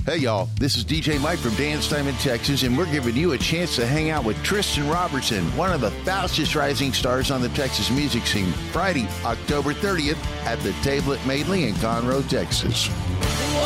Hey, y'all, this is DJ Mike from Dance Time in Texas, and we're giving you a chance to hang out with Tristan Robertson, one of the fastest rising stars on the Texas music scene, Friday, October 30th at the Table at Madeley in Conroe, Texas.